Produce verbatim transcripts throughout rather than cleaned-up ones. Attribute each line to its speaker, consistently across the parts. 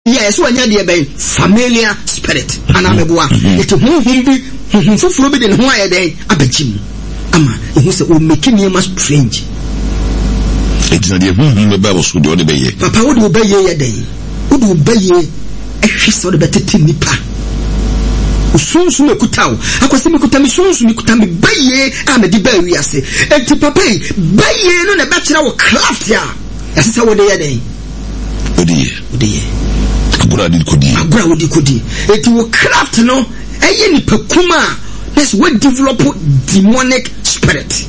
Speaker 1: yes wanya de be familiar spirit anameboa it hu hu bi hu fufuro bi de ne ho aye den abagim ama ehu se o make me strange
Speaker 2: it's not the hu me ba wo so de o de be ye
Speaker 1: papa wo de obeye ye den wo de obeye ehwe so de betete nipa usunsu mekutawo akwase mekuta mi sunsu mekuta mi beye ama di ba wi ase enti papa beye no na ba kira wo craft ya yasesa wo de ye den
Speaker 2: odi
Speaker 1: odi
Speaker 2: agura di kodi
Speaker 1: agura wo di kodi enti wo craft no eye ni pakuma let's we develop demonic spirit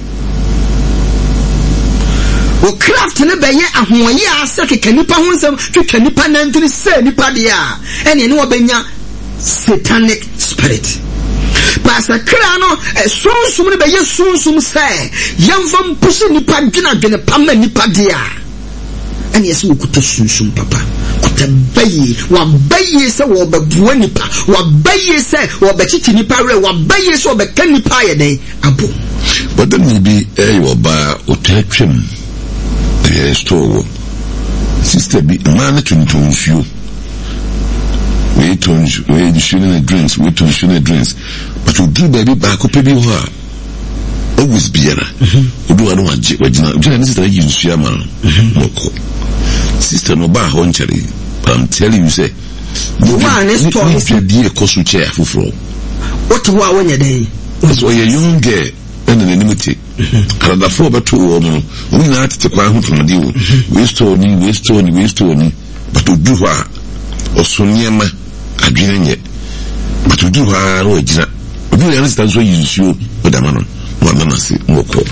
Speaker 1: wo craft ne beye ahoye ase keka nipa ho nsem twetwa nipa nantini se nipa dia ene ne wo benya satanic spirit pasa kra no sunsum ne beye sunsum se yemfam pushi nipa dwena dwene pamma nipa dia ene yesi wo kuta sunsum papa kuta baye wa baye se wo babuwa nipa wa baye se wo bachichi nipa re wa baye se wo beka nipa ye den abo
Speaker 2: but then maybe eh wo ba otwetwem eh store sister bi man tuntun fio we turn we shooting the drinks we turn shooting the drinks but we do baby back up baby wa always be era we do anu aje wajina jina ni sister yi nsuya man moko sister no ba ho nchare I'm telling you say
Speaker 1: the one is talking
Speaker 2: die kosu chair fufuro
Speaker 1: what wa wanya dey
Speaker 2: so you young girl and the enmity kada for beto wo no we na atete kwa ho from the we store ni we store ni we store ni but we do wa osoniema adwene nye but we do wa ro ejina obi na stand so yinsuo odama no wa mama se moko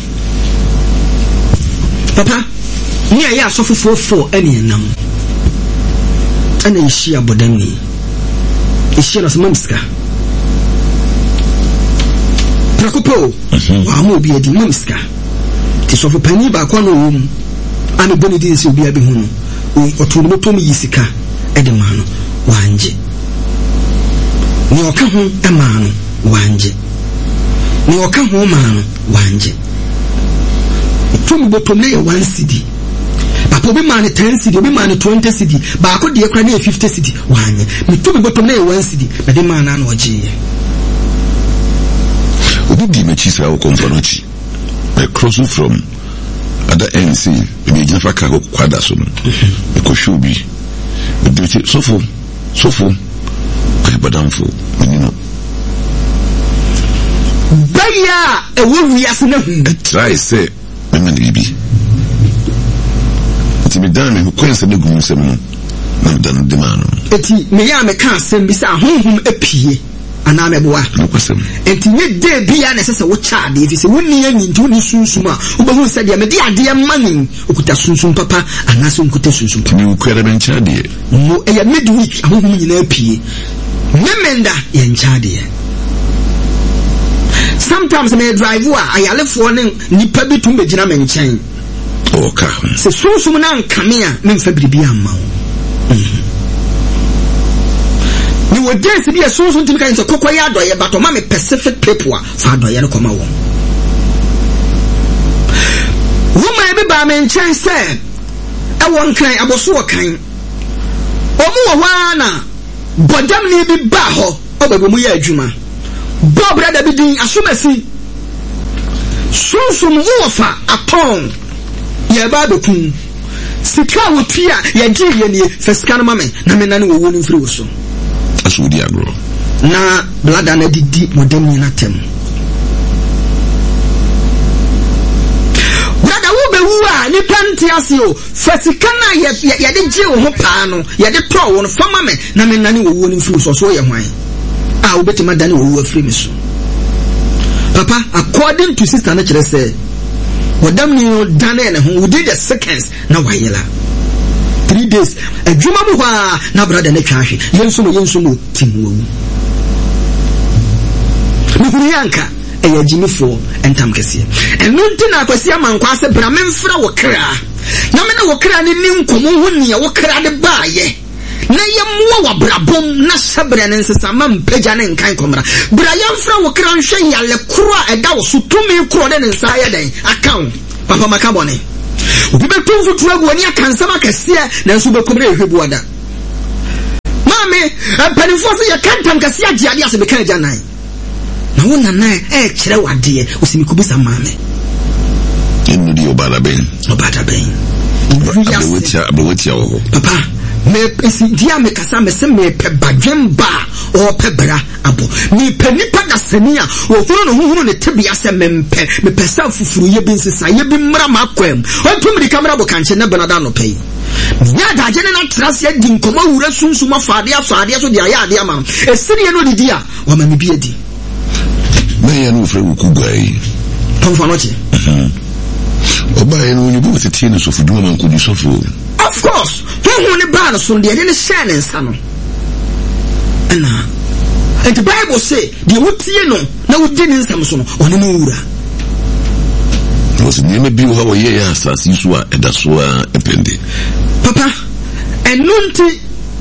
Speaker 1: papa ni aya asofofo fo ene nam ana ishi abodani ishi na samamska prakopo wa mo bi edi mamska ti sofo pani ba kwa no wom ana boni di nsi obi abi hu no otu no to mi yisika ede ma no wanje ni oka ho e ma no wanje ni oka ho ma no wanje otu mi botom na one cedi papa bi ma ne ten cedi obi ma ne twenty cedi ba ko de kra na fifty cedi wanye mi to mi botom na one cedi na de ma na na oje
Speaker 2: obi di me chisa o konfronochi I cross from other N C me gina fa ka ko kwada so no e ko shobi e do ti sofo sofo ai badamfo ni no
Speaker 1: baya e wo wi ase na hu
Speaker 2: try say me man bibi ti me dan me ko ense na gumu sem no na dan de ma no
Speaker 1: eti me ya me ka asem bi sa honhom epie ana meboa enti nye de bia na sese wo cha de fi se wonni ani ntu ni sunsum a obahu se de me de ade manin okuta sunsum papa ana so okuta sunsum
Speaker 2: papa ni kwere ben cha de
Speaker 1: mo e ya midweek ahohom nyina pie memenda ye ncha de sometimes me drive wa ayalefo ne nipa bi tum begina me nchen
Speaker 2: oka
Speaker 1: se sunsum na nkame a me mfa biribi amma mhm ni wo dance bi so so ntimi kan se kokoya adoye but o ma me Pacific people fa adoye no koma won woman bi ba me nchen se e won kan aboso wo kan o mu wo wana bodam ni bi ba ho o ba mu ya adwuma bo brother bi din asomasi sunsum wo fa apon ye ba be kun sika wo tia ye gi ye ni fesika no ma me na me na ne wo wo ni mfiri wo so
Speaker 2: asudi agro
Speaker 1: na blada na didi modem ni natem blada wo be wu a ni pantiase o fasika na ye ye de je wo ho pa no ye de to wo no fama me na me nane wo wo ni firi so so ye hwan a wo betima dane wo wo afiri me so papa according to sister na kire say modem ni dane ne ho within the seconds na wayela three days adwuma mu hwa na brother na twahwe yenso mo yenso mo timuwu ni yanka e ya jimifo entam kese enu nti na kwasi amankwa se bra memfra wo kra na me na wo kra ni ni nkomo hu ne wo kra de baaye na yemwa wa brabom na sabre ne nsesa ma mpagya ne nkan komra bra yemfra wo kra nhwe yale kro a eda wo so tumi kro de ne nsa ye den account papa makabone obi betumfu tuagu ani akansama kese na nso bekomre ehwebuada maame panifo so ye kantam kase agiade ase beka agya nan na wona na e kire wade osimi kubisa maame
Speaker 2: enu di obada ben
Speaker 1: obada ben
Speaker 2: abewetia abewetia wo
Speaker 1: papa me esi dia me kasa me se me pe badwem ba o pe bra abo me pe nipa da sania o hunu no hunu ne tebia se me mpe me pesa fufuru ye bi nsesa ye bi mra makwam o tumri kamera bo kanche na banada no pay ya da je na trase di nkoma wura sunsuma faade aso ade aso dia ya ade ama esiri no didi a wa ma me bi edi
Speaker 2: me ya no fre wukugai
Speaker 1: tonfa no che
Speaker 2: oba ye no nyibu tete no so fudu man kudi so fu.
Speaker 1: Of course, who ne ba no so de ne share ne nsa no. Na. And the Bible say, the wotie no na wodi ne nsam so no, one no wura.
Speaker 2: Was name bi how ye ya asasi so a eda so a epende.
Speaker 1: Papa, enunti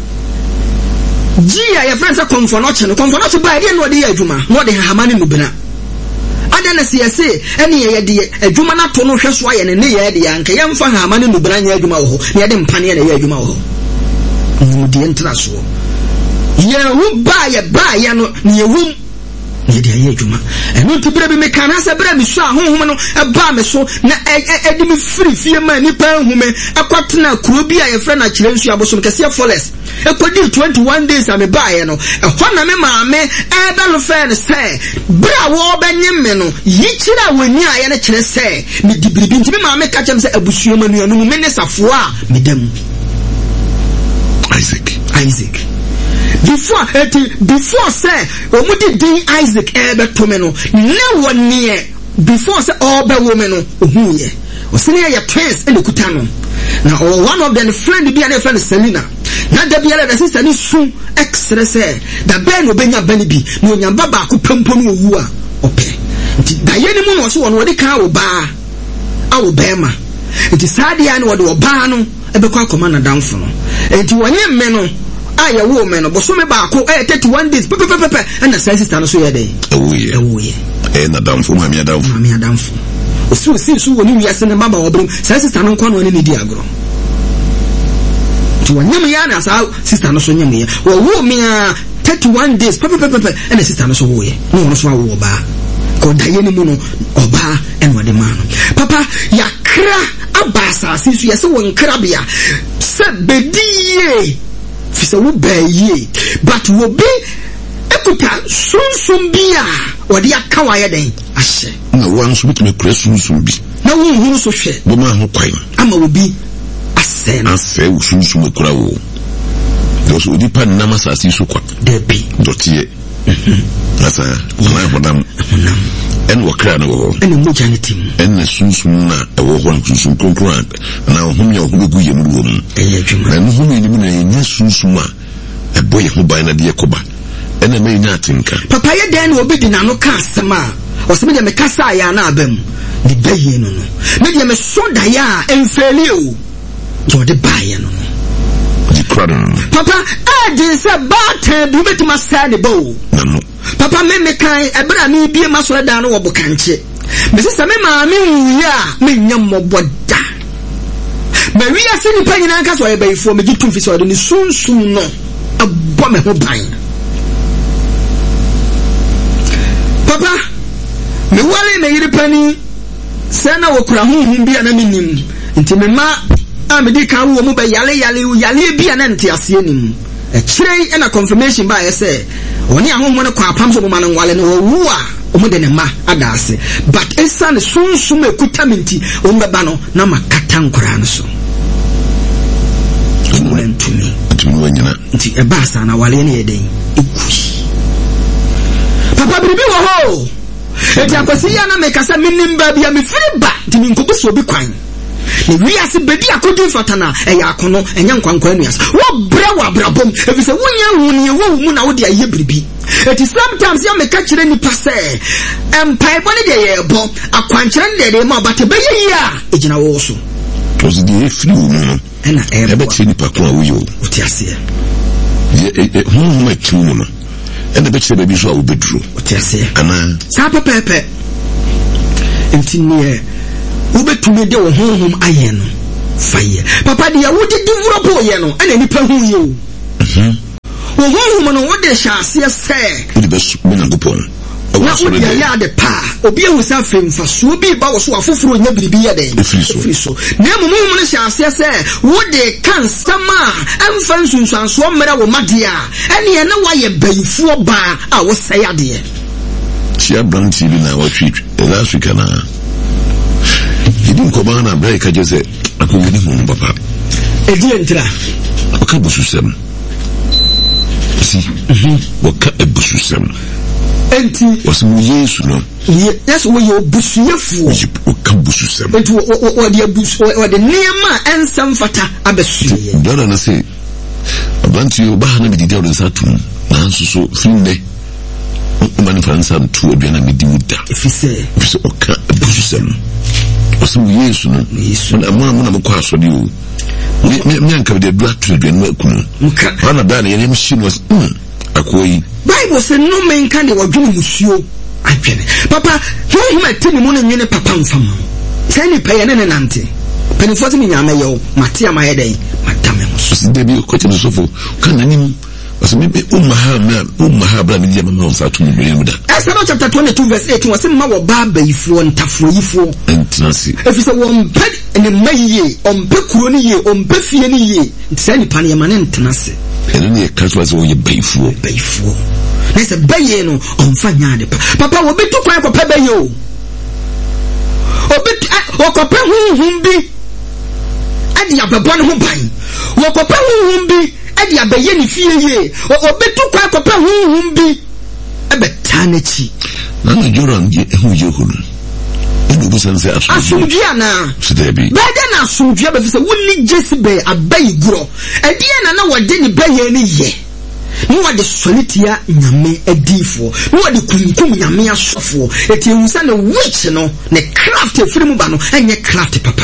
Speaker 1: Gia ya friends a comfort no comfort ba de no de adwuma, no de hamane no bena. Adana siyase eni ye de adwuma na to no hwe so aye ne ne ye de yanka yemfa hamane no bena nya adwuma wo ho, ne de mpane na ye adwuma wo ho. Mu de entra so. Ye hu ba ye ba ye no ne ye hu ne de ye adwuma. Eno to bra bi me kana se bra mi so ahonhom no e ba me so na e de mi free fie ma ni pa hu me akwatena kuro bi a ye fra na kire nsu abosom kase forest e kodi twenty-one days am ba ye no e ho na me maame e da lo fe ne se bra wo benye me no yi kira wani a ye ne kire se me dibiribi nti me maame ka chem se abusuo manu anu me ne safo a me dem
Speaker 2: Isaac
Speaker 1: Isaac before it before say omudi din Isaac ebe to me no ne woni before say obe woman no ohu ye osene ya twins e kuta no na one of them friend bi and friend Selina na da bi the sister ni su extra say da ben obenya bani bi no nyamba ba ko pempo no owu a ope nti da ye ni mu no so won de kan wo ba a wo be ma nti sadia ni wo de wo ba no ebe kwa akoma na danfo no nti wonye me no aya wo me no boso me ba ko eh thirty-one days pepe pepe pepe and the sister no so ye dey
Speaker 2: ewo ye
Speaker 1: ewo ye
Speaker 2: eh na danfo ma me danfo
Speaker 1: ma me danfo o si o si so woni wiase ne mama obrim sister no kwa no ne di agro to wonyam ya na sa sister no so nyam ye wo wo me thirty-one days pepe pepe pepe and the sister no so wo ye no no so wo ba ko da ye ni mu no oba en wode ma no papa ya kra abasa si so ye se won kra bia se bediye fisa wo baye but wo be ekuta sunsum bia wode aka wa ye den ahye
Speaker 2: na wan so bitime kura sunsum bi
Speaker 1: na wo hu so hwe
Speaker 2: bo ma ho kwan
Speaker 1: ama wo bi ase na
Speaker 2: ase wo sunsum kura wo do so di pa na masasi so kwa
Speaker 1: de bi
Speaker 2: dotie nasa na hodam en wakra na wo
Speaker 1: en mo janitim
Speaker 2: en sunsum na e wo ho sunsum konkran na hom ya ho gu yem wo mu
Speaker 1: eye dwuma
Speaker 2: na no hom ni mu na nya sunsum a e boye ho ban na de koba en na me nya atinka
Speaker 1: papa ye den no obedi na no ka asema o se me de me kasa ya na abam de baye no no me de me so da ya enfeli o jo de baye no no
Speaker 2: di kradon
Speaker 1: papa a de se ba bi metima sa de bo
Speaker 2: no
Speaker 1: papa me me kan ebra mi bie maso da no wo bokanche me se me ma me wuya me nyam moboda me wi ase ni pa nyina nka so e bayifo me gitu fi so de ni sunsun no abo me ho ban papa me wale me yiri pani se na wo kura hunhun bia na minim nti me ma a me di kan wo mu ba yale yale yale bia na nti ase nim e kire na confirmation ba ye se oni ahonmo ne kwa pam so mo man wale no wo a omo de ne ma adase but esa ne sunsum ekuta minti o mbeba no na makata nkora no so ntumi
Speaker 2: ntumi wanyina
Speaker 1: nti e ba sa na wale ne yeden ekuyi papa bibi wo ho eti akwasi ya na mekasa minim ba bia me firi ba nti nkobuso obi kwan ne wiase bedi akodi fatana e ya akono enya nkwankwa nuas wo bre wa brabom efise wonya hu ne wo mu na wo de aye biribi eti sometimes ya meka kire ni pase empai boni de ye bo akwankyere de de ma bate be ye ya ejina wo so
Speaker 2: tozi de free wo no
Speaker 1: ena e
Speaker 2: be tiri ni pakon awo yo
Speaker 1: otiase
Speaker 2: ye hu hu ma tu no ena be tiri be bi so awo bedru
Speaker 1: otiase
Speaker 2: ana
Speaker 1: sa pepepe enti ne ubetumi de wo honhom aye no faye papa de ya wodi develop ye no ena nipa hu ye o mhm honhom no wode hyase se
Speaker 2: wode besu menagopon
Speaker 1: na wode ya de pa obi ehu sa femfa so bi ba wo so afoforo nya biribi ya den efiri so na mumu no hyase se wode kan sama amfa nsunsuanso mmere wo made a ene ye na waye bayifuo ba a wo sɛ ade
Speaker 2: Chia Brown T V na watch last week na idin ko ba na break ka jese akugini ho papa
Speaker 1: edi entra
Speaker 2: waka bususem si waka ebususem
Speaker 1: enti
Speaker 2: wasimu Yesu no
Speaker 1: yes wo yo busuyefo
Speaker 2: waka bususem
Speaker 1: enti wo de abusu wo de niema ensam fata abesuye
Speaker 2: dora na say abanti yo ba na bididi o satum na nso so finde mani fansa tu aduana medi muda
Speaker 1: efise
Speaker 2: efise oka bususem wasimu Yesu no Yesu na ma mo na mo kwa asode o me me anka de dua tu aduana makunu ana da na yenem shi no akoyi
Speaker 1: Bible say no men kan de wadwene musuo adwene papa hom atini mu no nwene papa mfama sai ni pa ye ne nante penifo se mi nyama ye o mate ama ye den madame musu
Speaker 2: de bi ko tinu sofo kan nanim was me be umma ha na umma ha bra me je mama on sa tu mi mu da
Speaker 1: Exodus chapter twenty-two verse eighteen was ma wo ba ba yifo ntafo yifo
Speaker 2: entrance
Speaker 1: efise wo mpa ne mayiye ompe kuro ni ye ompe fie ni ye sai ni pa ne ma ne ntenase
Speaker 2: ene ne kaso so ye bayifuo
Speaker 1: bayifuo na se baye no omfa nyaade pa papa wo betu kwan ko pa baye o obetu wo ko pa hunhun bi adi ababo ne ho ban wo ko pa hunhun bi adi abaye ni fie ye obetu kwan ko pa hunhun bi ebeta na chi
Speaker 2: na na joran je hu je hu no bu sanse
Speaker 1: asumdua na
Speaker 2: sidebi
Speaker 1: bada na asumdua be fise wonni jesibe abayi gro edi na na wode ni baye ni ye ni wode solitia nyame adifo ni wode kunkum nyame asofo eti ensa na witch no ne craft efirimu ba no enye craft papa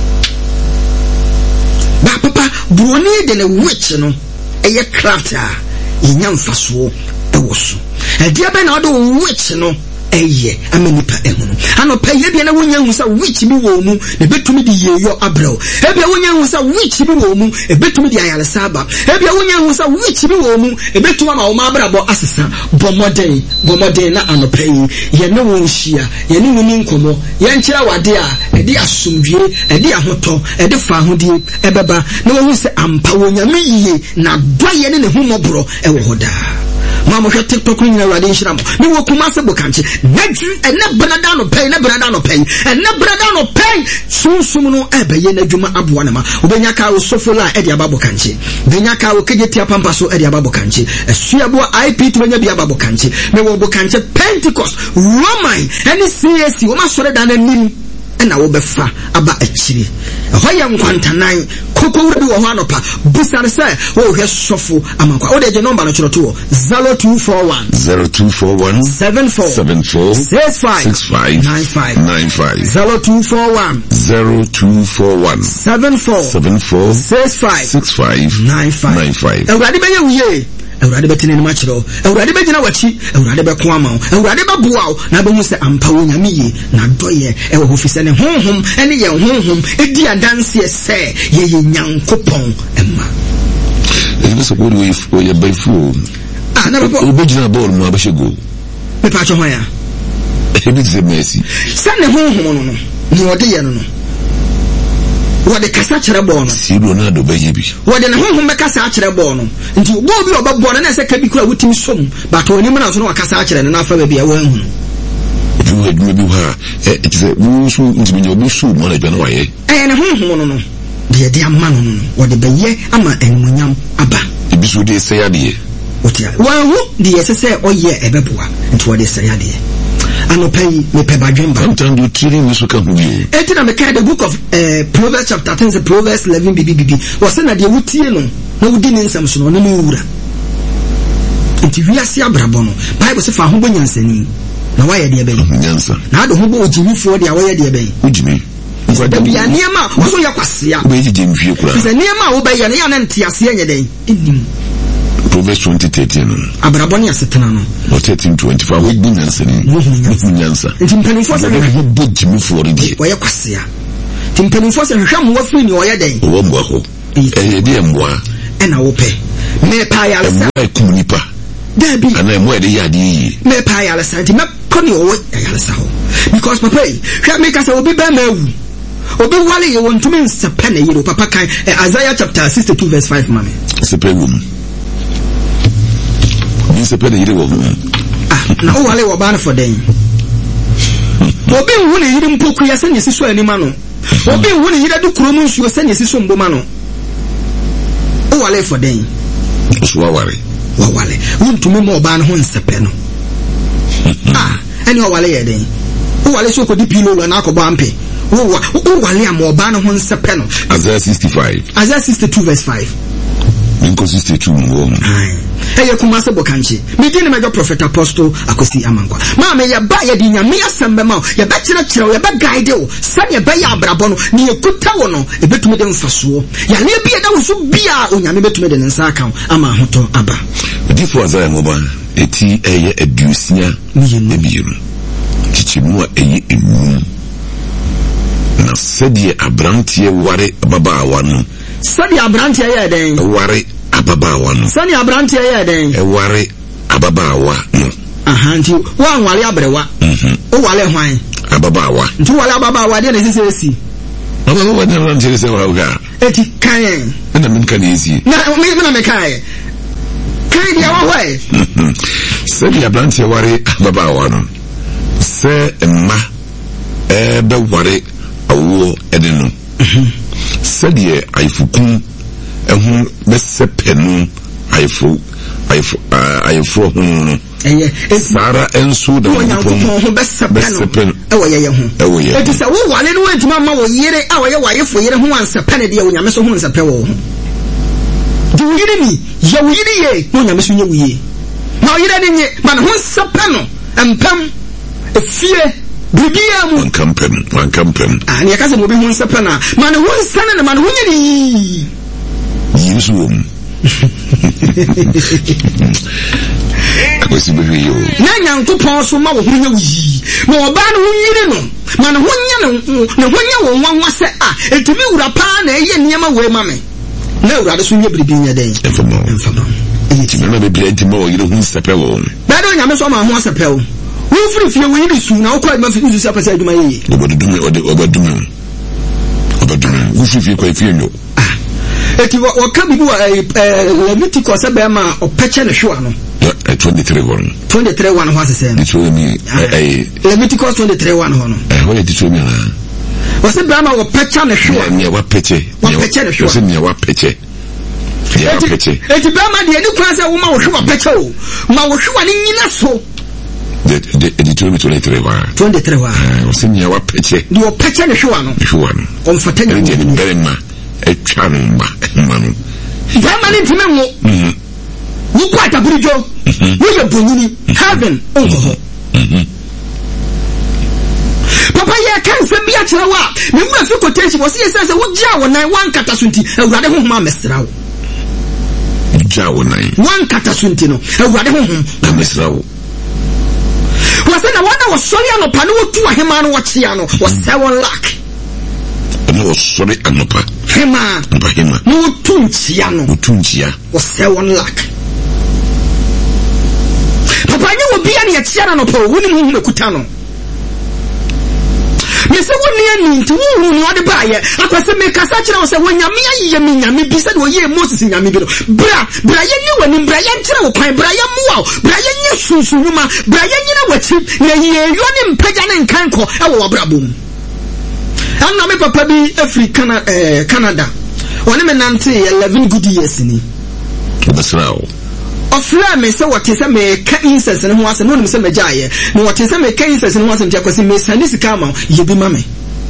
Speaker 1: ba papa broni de ne witch no eye craft a yenya mfaso ewoso edi abe na wode witch no eye amenipa ehunu ano paye bia na wonya hu sa witch bi wo mu ne betumi di yeyo abrel ebia wonya hu sa witch bi wo mu e betumi di ayale saba ebia wonya hu sa witch bi wo mu e betuma ma wo ma abrabo asesa bomoden bomoden na ano paye ye ne wo hia ye ne wo ni nkomo ye nkyira wade a e di asomdwie e di ahoto e di fa ahodie ebeba na wo hu se ampa wonya me yiye na doye ne ne hu mobro e wo hoda mama hwe TikTok ni na wade nhira mo ni wo kuma se bokanche nadu ene brada no pay na brada no pay ene brada no pay sunsum no ebeye na dwuma aboa na ma obenya ka wo sofola e de ababo kanche benya ka wo kejeti apampa so e de ababo kanche esuabo I P to benya bia ababo kanche me wo bokanche Pentecost Roman ene C A C wo ma sore da na nim ena wo befa aba akiri hoya nkwantanan kokowura bi wo ho anopa busare se wo hwe sofo amankwa wo de je number no chroto zero two four one
Speaker 2: zero two four one
Speaker 1: seven four
Speaker 2: seven four
Speaker 1: six five
Speaker 2: six five
Speaker 1: nine five
Speaker 2: nine five
Speaker 1: zero two four one
Speaker 2: zero two four one
Speaker 1: seven four
Speaker 2: seven four
Speaker 1: six five
Speaker 2: six five
Speaker 1: nine five
Speaker 2: nine five
Speaker 1: Ewurade be ye Ewurade betene ni machiro Ewurade be gina wachi Ewurade be ko ama Ewurade be boa na be hu se ampa wonya miye na doye e wo hofise ne honhom ene ye honhom edi adanse se ye ye nyankopon emma
Speaker 2: ene so bodi we ye baifu
Speaker 1: ah na be
Speaker 2: o be gina ball mu abashego
Speaker 1: me pa cho hoya
Speaker 2: e bi ze Messi
Speaker 1: se ne honhom no no ni ode ye no no wode kasa kyerɛ bɔ no
Speaker 2: si Ronaldo ba yebi
Speaker 1: wode ne honhom be kasa kyerɛ bɔ no nti bo bi obabɔ no na se ka bi kura wutimi som but oni mu na so no wakasa kyerɛ no na fa ba bia wa hu
Speaker 2: du eduma bi ha e ti se wo so nti bi obi so mo na dwa na waye
Speaker 1: eh ne honhom no no de de amma no no wode be ye ama enmunyam aba
Speaker 2: ebi so de se yade
Speaker 1: wotia wa hu de yese se oyɛ ebeboa nti wode se yade anopai me pe badwemba
Speaker 2: sometimes you treating me so can be
Speaker 1: enti na me ka the book of uh, Proverbs chapter ten Proverbs eleven bbb was na de wutie no na wudi ne nsam so no ne wura enti wiase abrabɔ no Bible se fa ho bonyansani na wayɛ de bɛn
Speaker 2: nyansa
Speaker 1: na ade ho bo ojimifo de wayɛ de bɛn
Speaker 2: ojimi
Speaker 1: da bia niema wo so yɛ kwasea
Speaker 2: be yi jemfie kura
Speaker 1: se niema wo bɛyɛ no ya na ntiase nyɛ den enim
Speaker 2: Proverbs twenty thirteen no
Speaker 1: abrabɔ ne asetena no
Speaker 2: or thirteen twenty-five we bonyansa ni nyansa
Speaker 1: enti mpanimfo se
Speaker 2: ho bo jimifo de die
Speaker 1: wɔyɛ kwasea enti mpanimfo se hwehwɛ mo wafiri ni ɔyɛ den
Speaker 2: wo mbo ho eh de mboa
Speaker 1: ɛna wo pɛ me pa ya lesa
Speaker 2: e kum nipa
Speaker 1: Debi
Speaker 2: ana mo e de yadi
Speaker 1: me pa ya lesa nti me koni o ya lesa ho because papa hwa me ka say obi ba ma wu obi wale ye won tumi nsepa na yero papa kan Isaiah chapter sixty-two verse five mama
Speaker 2: sepa wum ni sepa na yero wo
Speaker 1: ah na o wale wo ba na for den obi hu ne yiri mpoku ya sanya siso anima no obi hu ne yiri du kromu nsuo sanya siso mboma no o wale for den
Speaker 2: so wale
Speaker 1: wa wale wontumi mo ba na ho nsepa no ah eni o wale ye den o wale so ko di pilo na akọba ampe o o wale am o ba na ho nsepa no
Speaker 2: Isaiah sixty-five
Speaker 1: Isaiah sixty-two verse five
Speaker 2: Inko sixty-two mo
Speaker 1: Eye kuma se bokanchi me di ne mejo prophet apostle akosi amankwa ma me ye ba ye di nyame asembe ma ye ba kire kire ye ba guide o sane ye ba ya abrabo no ne ekuta wo no e betumi de mfaso ya le bi e da wo so bia o nyame betumi de nsa aka ama hoto aba
Speaker 2: di fo Isaiah mo ba eti eye adusia ne biiru chichimu eye emu na sedi abrantie ware ababaawa no
Speaker 1: sadi abrantie ye den
Speaker 2: ware ababaawa no
Speaker 1: sani abrantie ye den
Speaker 2: e ware ababaawa no
Speaker 1: aha nti wa nwale abrewa mhm o wale hwan
Speaker 2: ababaawa
Speaker 1: nti wale ababaawa de na sisi esi
Speaker 2: ababaawa de na sisi wa uga
Speaker 1: eti kan
Speaker 2: na min kan esi
Speaker 1: na me me na me kai kai dia wa hwai
Speaker 2: sadi abrantie ware ababaawa no se emma e be ware awo ede no sadi aifukun ehun besepenu aifo aifo aifo hunu
Speaker 1: eye
Speaker 2: sara enso da
Speaker 1: wonyankopon besepenu ewo ye ye hu
Speaker 2: ewo ye
Speaker 1: eti se wo wale no entima ma wo yire a wo ye wayefo yire hu ansepene de wonyame so hu ansepe wo hu di yire ni ye wo yire ye wonyame so nye wo ye na yire ni nye ma no hu ansepeno empem efie bibia mu
Speaker 2: wankampem wankampem
Speaker 1: ah ne yakase mo bi hu ansepena ma no hu nsane na ma no hu nye ni
Speaker 2: Yesu wom. Akwesi bewe yo.
Speaker 1: Na nyankopon so ma wo hunya wuyi. Ma oba no hunyire no. Ma no hunya no no hunya wo nwanwa se ah etumi wura pa na eye niam we ma me. Na wura so nya bribi nya den.
Speaker 2: Enfamo.
Speaker 1: Enfamo.
Speaker 2: Eti me na be bia enti ma wo yire hu sepe wo.
Speaker 1: Ba do nyame so ma ho sepe wo. Wo firi fie wo yire su na wo kwa ma firi su se apese aduma yi.
Speaker 2: Obodume obodume. Obodume. Wo firi fie kwa fie nyo.
Speaker 1: Eti wo ka bibi wa Leviticus abema opeche ne hwa no
Speaker 2: twenty-three one
Speaker 1: twenty-three one ho asese
Speaker 2: no so mi eh
Speaker 1: Leviticus twenty-three one ho no
Speaker 2: eh ho ye tito mi na
Speaker 1: wose brama wo peche ne hwa
Speaker 2: ne wa peche
Speaker 1: wa peche ne hwa
Speaker 2: wose ne wa peche ya peche
Speaker 1: eti brama de ni kwa se wo ma wo hwa peche o ma wo hwa ni nyina so
Speaker 2: de de tito mi twenty-three one
Speaker 1: twenty-three one
Speaker 2: eh wose ne wa peche
Speaker 1: de wo peche ne hwa no
Speaker 2: hwa no
Speaker 1: on fatanya
Speaker 2: ni de berema e twanu ma manu
Speaker 1: brama ni ntime ngo mhm wo kwa taburijo wo ye bonyini heaven oh mhm papa ye kan se bia kire wa me mu afi quotation wo se se wo gia wo nan wan kata sunti awurade ho ma mesra wo
Speaker 2: gia wo nan
Speaker 1: wan kata sunti no awurade ho ho
Speaker 2: mesra wo
Speaker 1: wo se na wana wo sori anopa no wo tu ahema no wo chia no wo seven lakh
Speaker 2: no sorry anopa
Speaker 1: hema
Speaker 2: anopa hema
Speaker 1: no tu chia no
Speaker 2: tu chia
Speaker 1: wo seven lakh papa nye wo bia ne chia na no pa wo ni hu mekuta no me se woni ani nti wo hu ni ode baaye akwase me kasa kire wo se wo nyame aye me nyame bi se de wo ye Moses nyame bi no bra bra ye ni wani bra ye nkire wo kwan bra ye muwa bra ye nye sunsunuma bra ye nyina wachi na ye yo ni mpaja ne nkanko e wo brabom anna me papa bi Africa eh Canada woni me nante eleven good years ni
Speaker 2: basrawo
Speaker 1: ofra me se wote se me ka incense ne ho ase no nim se me jaaye no wote se me ka incense ne ho ase ntia kwasi me sani sika ma ye bi ma me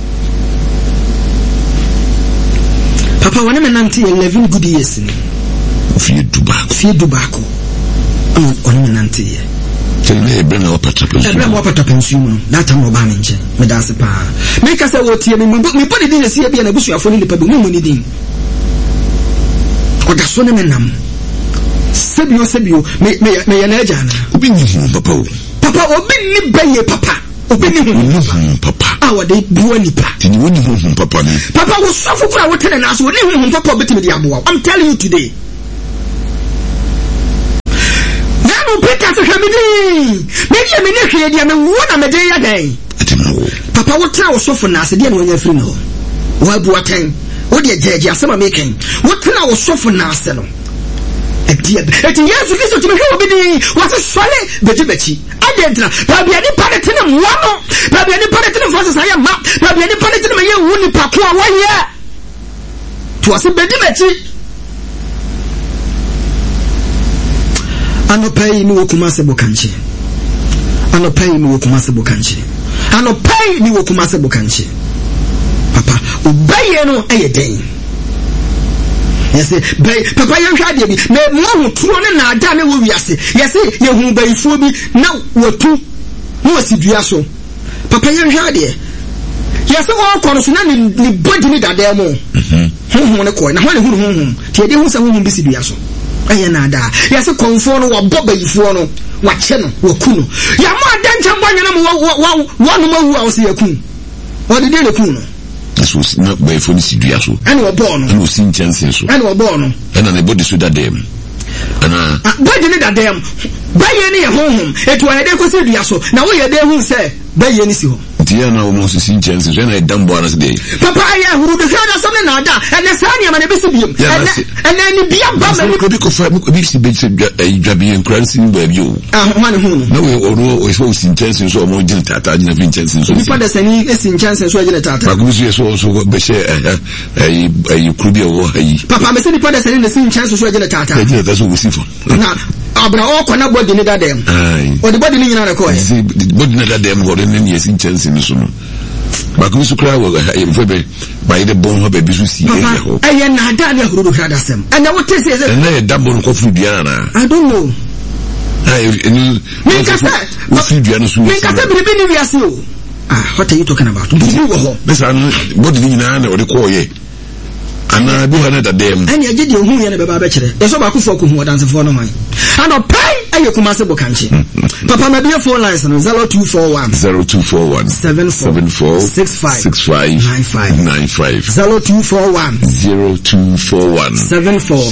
Speaker 1: papa woni me nante eleven good years ni
Speaker 2: fie dubako
Speaker 1: fie dubako um woni me nante ye
Speaker 2: tele e bena opata pension
Speaker 1: e bena opata pension no data mo ba me nche me da se pa me ka se wote me me body din se bia na busuafo ni lipa bi mo ni din oda so ne me nam sebio sebio me me me yana jana
Speaker 2: obi ni papa o
Speaker 1: papa obi ni baye papa obi ni hu
Speaker 2: papa
Speaker 1: ah wa de buwa ni pa
Speaker 2: tini woni hu papa ni
Speaker 1: papa wo sofo kura wo tene na so ni hu papa obi timi di aboa I'm telling you today medi medi me ne hwe dia me wo na me de ya dan papa wo tra wo sofo na ase dia no nya firi no wo abu akan wo de jeje asema me kan wo tra wo sofo na ase no edia eti yesu kristo ti me hwe obedi wo se sole beji bechi adentra pa bia ni pa de tene mo no pa bia ni pa de tene fo sa ya ma pa bia ni pa de tene me ye wu ni pa ko a wo ye to ase beji bechi anopai ni wokumase bokanche anopai ni wokumase bokanche anopai ni wokumase bokanche papa ubaye no ayeden yesi bay papa yanhwa de bi me mo huturo ne na ada ne wo wiase yesi ye hu bayifo bi na watu no asidua so papa yanhwa de yesi wo kono so na ni body ni dada mo mhm hu ne ko na ho ne hu hu ti de hu sa hu bi sidua so aye na da yesi konfo no wa boba yifo no wa che no wa ku no ya mo adancha mbanya na mo wa wa no mawu a wo se yakun o de de le ku no
Speaker 2: aso na by phone sidua so
Speaker 1: ani wo bo no
Speaker 2: ani wo sin chance so
Speaker 1: ani wo bo no
Speaker 2: ana ne body so da dem ana
Speaker 1: body ni da dem baye ni ye honhom etu wa de ko sidua so na wo ye de hu se baye ni si ho
Speaker 2: dia na wo mo sin chance so na e dambo ana se de
Speaker 1: papa aye huru de hada so na ada ene sa ni ma ne bisi biem ene ene ni bia ba ma ni
Speaker 2: ko bi ko fa ko bi si be se dwabi en kransi ba bi o
Speaker 1: ah ho ne hu no
Speaker 2: na we o no o so sin chance so mo gil tata gina fin chance so
Speaker 1: bi pa da sani e sin chance so gina tata
Speaker 2: ba ko bi so so be she eh eh krubi o hayi
Speaker 1: papa me se bi pa da sani ne sin chance so gina tata
Speaker 2: e gina tata so wusifo
Speaker 1: na abra o ko na body ni dadem
Speaker 2: ai
Speaker 1: o de body ni nyina na ko
Speaker 2: e body ni dadem go de ni sin chance ni so no ba ko su kra wo e fo be ba ide bon ho be bi su si e ho
Speaker 1: aye na ada ne huru do hada sem and what say say
Speaker 2: na e dabbo ko fu dua na
Speaker 1: I don't know
Speaker 2: ai ni
Speaker 1: me ka say
Speaker 2: wo fu dua no su
Speaker 1: me ka say bi bi ni wiase o ah what are you talking about bi wo ho
Speaker 2: be sa no body ni nyina na o de ko ye ana bi hana da dem
Speaker 1: ani aje de ohun ye na be ba be kire e so ba ku fo ko hu odanse fo no man ana pai aye kuma se bokanche papa na be phone lines no zero two four one
Speaker 2: zero two four one
Speaker 1: seven four six five nine five zero two four one
Speaker 2: zero two four one
Speaker 1: seven four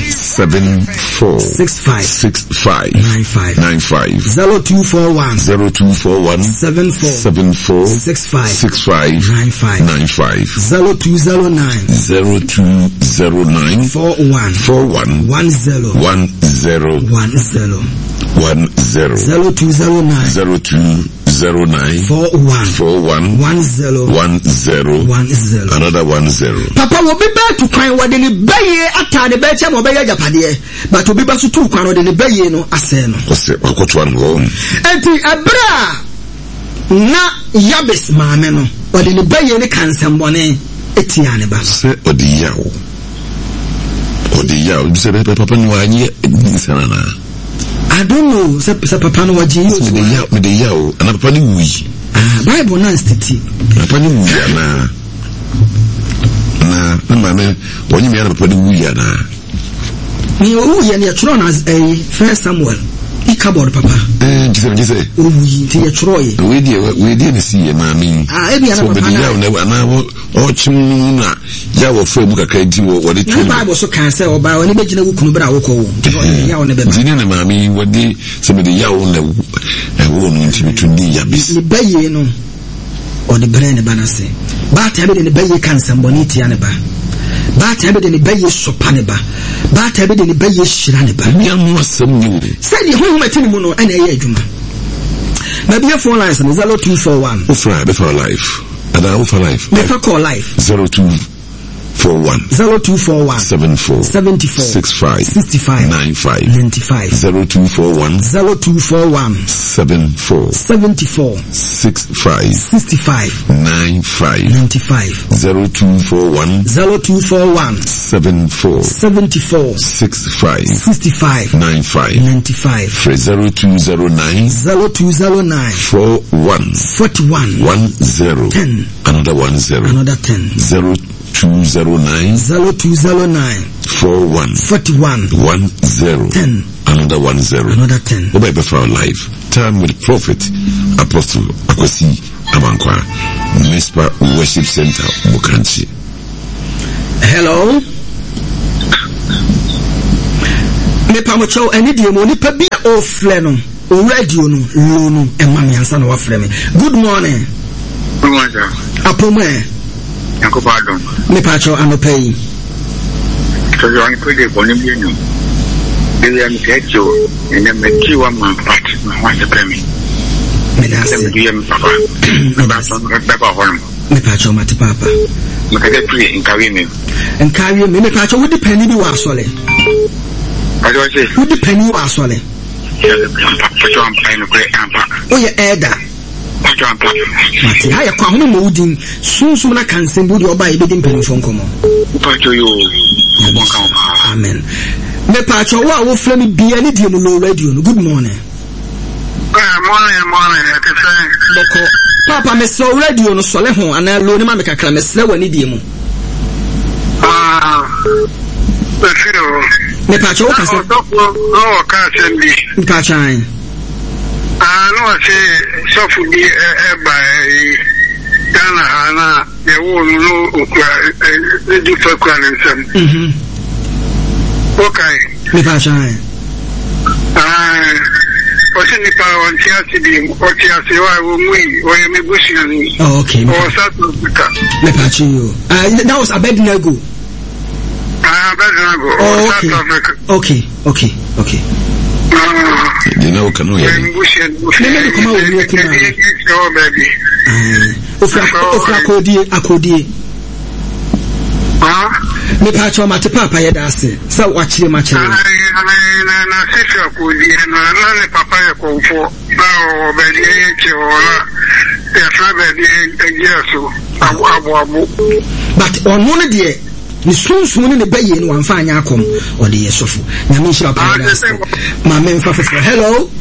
Speaker 1: six five nine five zero two four one
Speaker 2: zero two four one
Speaker 1: seven four six five nine five zero two zero nine
Speaker 2: zero two zero nine
Speaker 1: four one
Speaker 2: four one
Speaker 1: one zero
Speaker 2: one zero
Speaker 1: one zero
Speaker 2: one zero
Speaker 1: zero two zero nine
Speaker 2: zero two zero nine
Speaker 1: four one
Speaker 2: four one
Speaker 1: one zero
Speaker 2: one zero
Speaker 1: one zero
Speaker 2: another one zero
Speaker 1: papa wo be back to kwan wo de ne baye ata ne be che mo be ya japade but obi ba so tu kwan wo de ne baye no ase no
Speaker 2: ose akoto an go
Speaker 1: enti abra na yabes maame no wo de ne baye ne kansambone etia ne ba
Speaker 2: se odi yawo odi yawo bi se be papa ni wa anyi sana na
Speaker 1: I don't know se se papa no waji yo
Speaker 2: me de yawo me de yawo ana papa ni wi
Speaker 1: ah bible na stiti
Speaker 2: papa ni wi ana na na mame wonyi me ana papa ni wi ana
Speaker 1: ni o ye ne tro na eh first Samuel I cupboard papa
Speaker 2: eh jise jise
Speaker 1: o wi ti ye tro ye
Speaker 2: we die we die ne si ye mame
Speaker 1: ah e bi ana papa
Speaker 2: na na ana o chim na ya wo fe mu kakra nti wo de twi
Speaker 1: bible so kan say oba woni be gina wukunu bra wo ko wo ya wo ne be
Speaker 2: jini ne mame wodi se me de ya wo na wo no nti bitu ndi ya bis
Speaker 1: ni baye no o de bre ne banase ba ta be de ne baye kan samboni ti ane ba ba ta be de ne baye sopa ne ba ba ta be de ne baye shira ne ba
Speaker 2: mi anu asem ni wo
Speaker 1: se de ho ho matini mu no ana ye adwuma na be phone lines no zero two four one
Speaker 2: o fra be for life ada o for life
Speaker 1: be for call life
Speaker 2: zero two four one
Speaker 1: zero two four one
Speaker 2: seven four
Speaker 1: seventy four
Speaker 2: six five
Speaker 1: sixty five
Speaker 2: nine five
Speaker 1: ninety five
Speaker 2: zero two four one
Speaker 1: zero two four one
Speaker 2: seven four
Speaker 1: seventy four
Speaker 2: six five
Speaker 1: sixty five
Speaker 2: nine five
Speaker 1: ninety five
Speaker 2: zero two four one
Speaker 1: zero two four one
Speaker 2: seven four
Speaker 1: seventy four
Speaker 2: six five
Speaker 1: sixty five
Speaker 2: nine five
Speaker 1: ninety five
Speaker 2: zero two zero nine
Speaker 1: zero two zero nine
Speaker 2: four one
Speaker 1: forty one
Speaker 2: one zero
Speaker 1: ten
Speaker 2: another one zero
Speaker 1: another ten
Speaker 2: zero two zero nine
Speaker 1: zero two zero nine
Speaker 2: four one
Speaker 1: forty one
Speaker 2: one zero
Speaker 1: ten
Speaker 2: another one zero
Speaker 1: another ten.
Speaker 2: Oba be for life time with prophet apostle Akwasi Amankwa Mispa Worship Center Bukanchi.
Speaker 1: Hello me pamocho eni die mo ni pa bia o fle no radio no low no and mammy and son of frame. Good morning.
Speaker 3: Good morning, sir.
Speaker 1: Apome.
Speaker 3: Uncle Pardon.
Speaker 1: Me pacho and pay.
Speaker 3: So you want to put it on him. They are get you and then make you one man part. What's the payment? Me pacho mate papa. Me get free in carry me.
Speaker 1: And carry me me pacho with the penny you are solid.
Speaker 3: I don't say
Speaker 1: with the penny you are solid. Oh yeah, Eda. Mate, I come home moving soon soon I can send you by bidding penny phone come on. Amen. Me pacho wa wo flame bi ani die mu no radio no. Good morning.
Speaker 3: Good morning, morning. I can say.
Speaker 1: Boko. Papa me so radio no sole ho ana lo ni ma me kakra me sle wani die mu.
Speaker 3: Ah. Me feel.
Speaker 1: Me pacho wo ka se.
Speaker 3: No, ka se ndi.
Speaker 1: Me pacho an.
Speaker 3: Ah, no say so fu di e by Ghana ana e wo no okwa e di fa kwa nsem.
Speaker 1: Mhm.
Speaker 3: Okay.
Speaker 1: Me pacho an.
Speaker 3: Ah. Osi nipa wanti asidi oti asiwa umui oye mebushani.
Speaker 1: Oh, okay.
Speaker 3: Oh, South Africa.
Speaker 1: Me pacho you. Ah, that was Abednego.
Speaker 3: Ah, Abednego.
Speaker 1: Oh,
Speaker 3: okay. South Africa.
Speaker 1: Okay, okay, okay.
Speaker 3: Ah.
Speaker 2: You know, can we?
Speaker 3: Mebushani.
Speaker 1: Me come out with you.
Speaker 3: Oh, baby.
Speaker 1: Ah. Ofra ofra kodie akodie.
Speaker 3: Ah.
Speaker 1: Me pacho mate papa ye dase. Sa wachire ma chire.
Speaker 3: Na na sisi akodie na na ne papa ye konfo. Na o bedi ye che ora. Ya fra bedi yeso. Abu abu abu.
Speaker 1: But on one day ni sunsun ni ne baye ni wanfa anya akom o de yesofu. Na me shira pa dase. Ma me mfa fofo. Hello.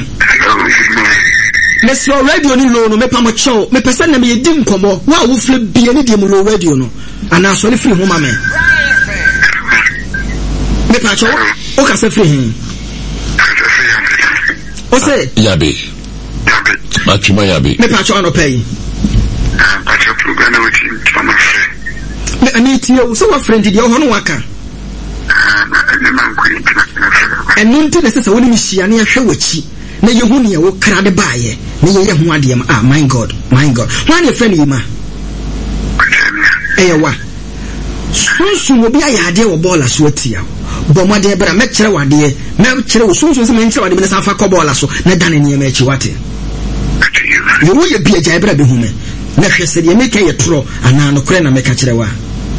Speaker 1: Mister Radio ni lo no me pa mo chow. Me pesa na me yedi nkomo. Wa wo fle bia ni de mu lo radio no. Ana so ni free home me. Me pa chow. O ka se free hin. O se
Speaker 2: Yabe. Machuma Yabe.
Speaker 1: Me pa chow no pay.
Speaker 3: Ah, pa chow program na wuti mama free.
Speaker 1: Me ani ti o so wa friend di o hono waka.
Speaker 3: Ah, na man ko ni na.
Speaker 1: Enu nti na sese woni mi hia na hwe wachi. Na yehu ne wo kra de baaye na ye ye ho ade am. Ah, my God, my God. Why your friend yima? Eh wa. Sunsun obi ayade wo ball aso atia. Bomade bra me kire wade, me kire wo sunsun se me kire wade me na fa ko ball aso na dane ne me chi wate. Ye wo ye bia jai bra be hu me. Na hwese de me ka ye toro ana no kure na me ka kire wa.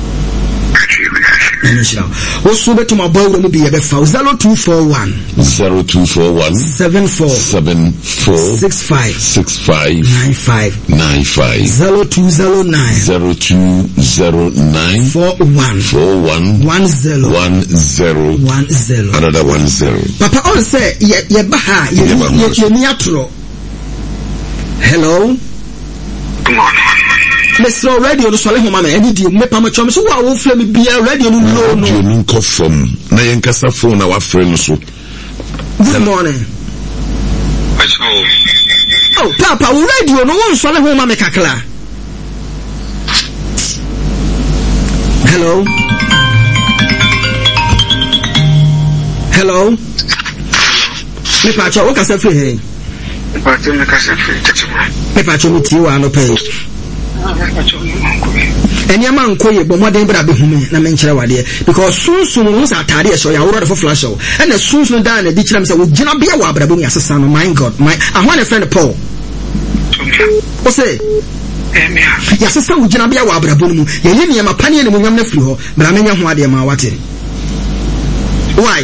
Speaker 1: Also, bet to my boy will be a zero two four one
Speaker 2: zero two four one
Speaker 1: seven four
Speaker 2: seven four
Speaker 1: six five
Speaker 2: six five
Speaker 1: nine five
Speaker 2: nine five
Speaker 1: zero two zero nine
Speaker 2: zero two zero nine
Speaker 1: four one
Speaker 2: four one
Speaker 1: one zero
Speaker 2: one zero
Speaker 1: one zero.
Speaker 2: Another one zero.
Speaker 1: Papa, all say ye ye baha ye ye ye niatro. Hello.
Speaker 3: Good morning.
Speaker 1: Mister Radio no sole ho mama eni di me pa ma chom so wa wo fle me bia radio no no no.
Speaker 2: You no call from na yen kasa phone na wa friend so.
Speaker 1: Good morning. Oh, Papa, wo radio no won sole ho mama kakla. Hello. Hello. Me pa cho o ka se free he.
Speaker 3: Pa cho me ka se free teachable.
Speaker 1: Me pa cho mi ti wa no pay. Enya man koye bomoden bra be hume na menkere wade because sunsun no sa atade so ya woro de flash o and sunsun dan na di kire me say wo gina bia wa abra bo mi asesa no. My God, my I want a friend Paul o say emia ya sesa wo gina bia wa abra bo mu ye ye niam apane ne munyam na firi ho bra menya ho ade ma wate. Why?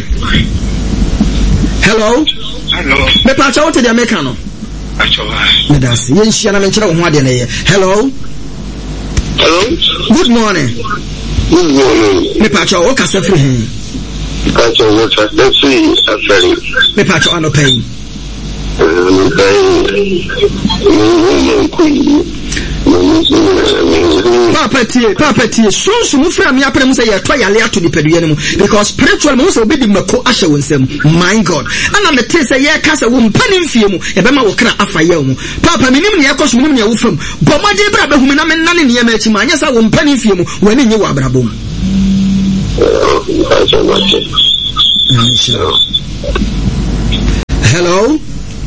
Speaker 1: Hello.
Speaker 3: Hello.
Speaker 1: Me pa cha wote de America no. Me das ye nhia na menkere wo ho ade na ye. Hello.
Speaker 3: Hello.
Speaker 1: Good morning.
Speaker 3: Good morning.
Speaker 1: Me pacho o ka se free hin.
Speaker 3: Pacho o ka se free aferi.
Speaker 1: Me pacho ano pay.
Speaker 3: Me pay. Me ko.
Speaker 1: Papa tie, papa tie. So so mu fra me apre mu say ye to yale ato ni pedue ne mu because spiritual mu say obi di mako ahye wonsem. My God. Ana me te say ye ka say wo mpani mfie mu ye be ma wo kra afa ye mu. Papa minim ne yakoso minim ne wo fam. Bomaje bra be hu me na me nane ne ye ma achi ma anya say wo mpani mfie mu wani nye wo abrabom.
Speaker 3: Hello.
Speaker 1: Hello.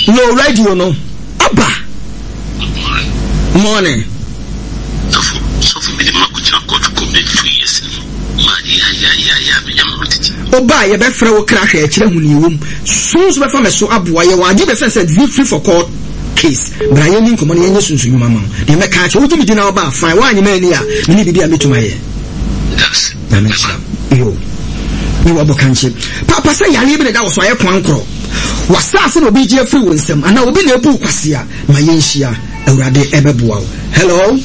Speaker 1: No radio no. Abba. Morning.
Speaker 4: So so for me the makucha ko ko me two years. Ma ya ya ya ya me nyam.
Speaker 1: Oba ye be frɛ wo kra hwɛ kyerɛ hu ni wom. Sunsu be fa me so aboa ye wa agi be sense free for court case. Bra ye ni nkomo ne ye sunsu nyuma ma. De me ka kyerɛ wo tumi di na oba fine. Wa anyima ani a me ni bibia metuma ye.
Speaker 4: That's.
Speaker 1: Na me kyerɛ. Yo. Ni wa bokanche. Papa sɛ yale bi na da wo so aye kwankro. Wasase no bi je free wo nsem. Ana obi na ebu kwase a ma ye nhia. Awurade ebeboa wo. Hello.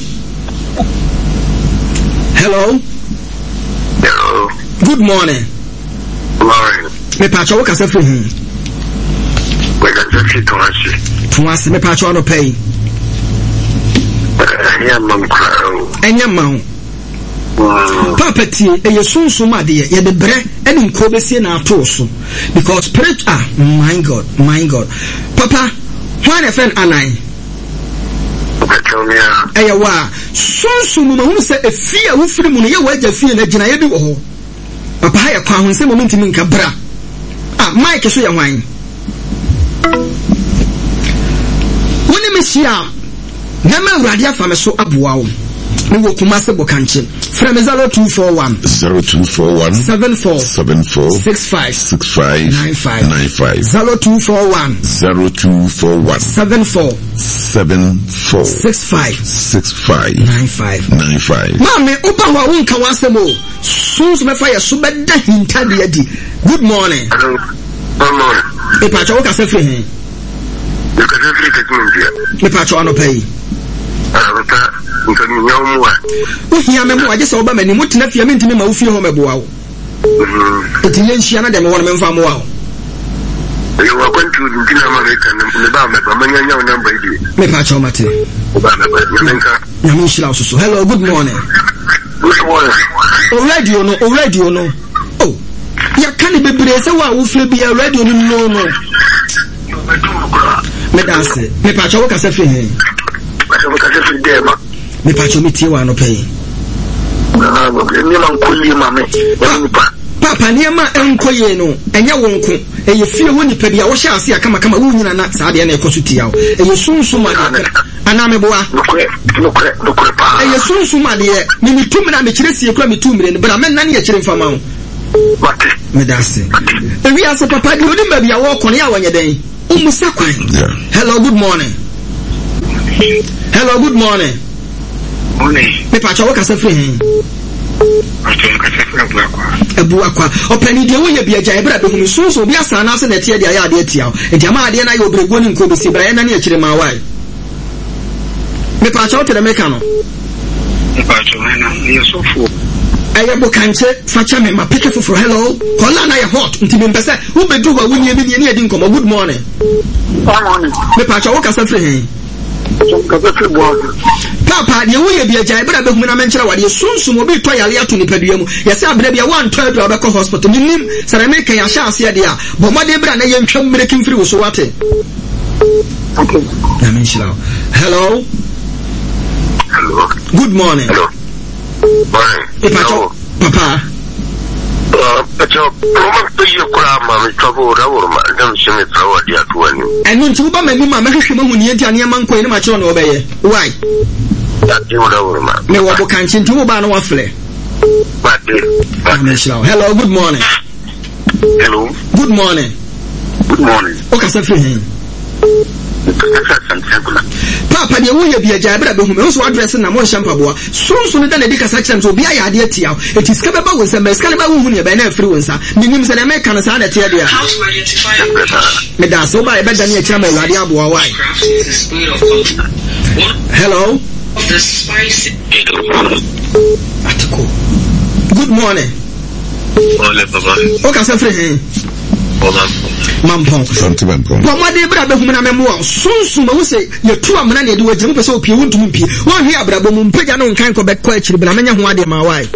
Speaker 1: Hello.
Speaker 3: Hello.
Speaker 1: Good morning.
Speaker 3: Morning.
Speaker 1: Me pacho wo kasa free hu.
Speaker 3: We got to see Tomashi.
Speaker 1: Tuase me pacho no pay.
Speaker 3: Yeah, mom crow.
Speaker 1: Enya ma. Papa tie e yesunsu ma de ye de bre ene nko besie na ato so because spirit ah my god my god papa when a friend anan eya wa sunsu mu ma hu se efia wo firi mu no ye wa agya fie na gina ye bi wo ho papa ha ye kwa hu se moment mi nka bra ah mike so ye hwan woni me hia na ma urade afa me so aboa wo me wo kuma se bokanche from zero two four one
Speaker 2: zero two four one
Speaker 1: seven four
Speaker 2: seven four
Speaker 1: six five
Speaker 2: six five
Speaker 1: nine five
Speaker 2: nine five
Speaker 1: zero two four one
Speaker 2: zero two four one
Speaker 1: seven four
Speaker 2: seven four
Speaker 1: six five
Speaker 2: six five
Speaker 1: nine five
Speaker 2: nine five.
Speaker 1: Mame oba wa wonka wasemo sunsu me fa ye so beda hinta de adi. Good morning.
Speaker 3: Hello. Good morning.
Speaker 1: E pa cho wo ka se free hin.
Speaker 3: You can just look at me.
Speaker 1: Me pa cho ano pay.
Speaker 3: Ah, but nka ni nyamu wa.
Speaker 1: Wo hia me mo age se oba mani mutena fia me ntimi ma wo fie ho meboa wo.
Speaker 3: Mhm.
Speaker 1: Eti ye nhia na de me won me mfa mo wa.
Speaker 3: You are going to the American and ba me ba manya nyamu number idi.
Speaker 1: Me pa cho mate.
Speaker 3: Ba me ba nyanka.
Speaker 1: Nyame nhira so so. Hello, good morning.
Speaker 3: Good morning.
Speaker 1: O radio no, o radio no. Oh. Ya kan bebre se wa wo fie bia radio no no no. Me dance. Me pa cho wo ka se free hin.
Speaker 3: Ba me ka se free dem.
Speaker 1: Me pa cho me tie wa no pay.
Speaker 3: Ah, ni man kulli ma me. Pa.
Speaker 1: Papa niema enkoye no enya wonko eye fie woni pa bia wo hya ase akama kama wo nyina na saa de na ekoso tia wo eye sunsu ma de ana meboa
Speaker 3: Nokre nokre nokre pa.
Speaker 1: eye sunsu ma de ni mitum na me kire sie kura mitum re ne bra men na ne ye kire mfama wo
Speaker 3: Mate.
Speaker 1: me dase ewi ase papa de odi ma bia wo kono ya wonye den umusa kwan. Hello, good morning. Hello, good morning.
Speaker 3: Morning.
Speaker 1: Me pa cho wo ka se free hin. Ebu akwa opani de wo ye bia gya ebra be hu so so bia sana se na tie de ya de atia e dia ma de na ye obrego ni nko be si bra ye na ne akire ma wai me pa cho te de me ka no
Speaker 3: Me pa cho na ye so fu
Speaker 1: aye bo kanche facha me ma pick for hello kola na ye hot nti me mpese wo bedu wa wunye bi ne edi nkomo. Good morning.
Speaker 3: Good morning.
Speaker 1: Me pa cho wo ka se free hin. Papa de wo ye bia gya ebra be hu na menkyere wade sunsun obi to yale ato ni padua mu yesi abra bia wan to abra be ko hospital minim sare me kan ya sha ase de a bo mo de bra na ye ntwam mrekin firi wo so wate.
Speaker 3: Okay.
Speaker 1: Na menkyere. Hello.
Speaker 3: Hello.
Speaker 1: Good morning.
Speaker 3: Hello. Morning.
Speaker 1: E pa papa.
Speaker 3: Uh, Pacho, Roman to you kura ma mi trouble rawur ma dam shime trawa dia tuani.
Speaker 1: Enu nti wo ba mani ma me hwehwe mahu ni enti ane man kwan ni ma kire no obeye. Why?
Speaker 3: Ya ti rawur ma.
Speaker 1: Me wo bo kanchi nti wo ba no wafle. Hello, good morning.
Speaker 3: Hello.
Speaker 1: Good morning.
Speaker 3: Good morning.
Speaker 1: Okay, sir, free him. Papa, the way you be a jabber, who also address na more shampoo. Soon, sooner than a dick section to be a idea. It is capable with some mescalaba who near Bene Influencer. Means an American son at Tia. How to identify Medaso by better than a channel, Radiabo. Why? Hello. The spicy. Good morning. Okay, sir, free him. Mampon.
Speaker 2: Mampon.
Speaker 1: But what they brother whom I am soon soon will say, you two are money do a jump so pure to me. One here, brother, Mumpegano can't go back quite, but I'm not one my wife.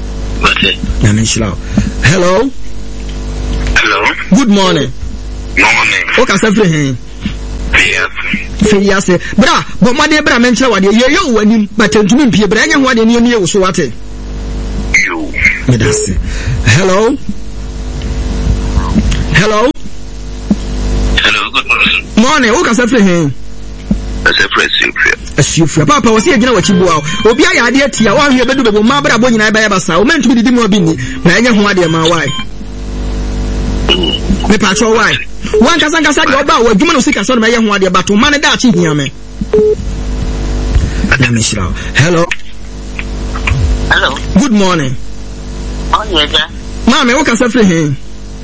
Speaker 1: Hello.
Speaker 3: Hello.
Speaker 1: Good morning.
Speaker 3: Morning.
Speaker 1: Okay, sir, free him. Yes, bra, but my dear Braman, what you know when you but to me, Pierre, but what in you so what it.
Speaker 3: You.
Speaker 1: Hello. Hello.
Speaker 3: Hello, good morning.
Speaker 1: Morning, who can say free him?
Speaker 4: I say fresh you.
Speaker 1: As you free. Papa was here again what you go out. Obi I idea tia one here bedu be ma bra bo nyina ba ya basa. O meant to be di mo bi ni. Na enye ho ade ma why? Me patro why? One kasa kasa de oba wa dwuma no sika so na ye ho ade ba to man da chi hia me. Hello.
Speaker 5: Hello.
Speaker 1: Good morning.
Speaker 5: Oh, yeah.
Speaker 1: Mama, what can say for him?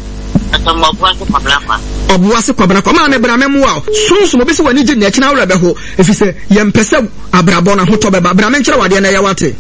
Speaker 1: Obuase kwabra kwa ma me bra memu wa sunsun obi se wani je na kina wura be ho efi se ye mpese abrabo na hoto be ba bra me nkere wade na ye wate.